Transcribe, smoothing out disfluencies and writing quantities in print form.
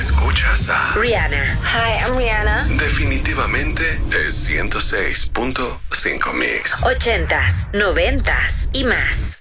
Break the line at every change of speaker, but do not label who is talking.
Escuchas a
Rihanna.
Hi, I'm Rihanna.
Definitivamente es 106.5 Mix.
80s, 90s y más.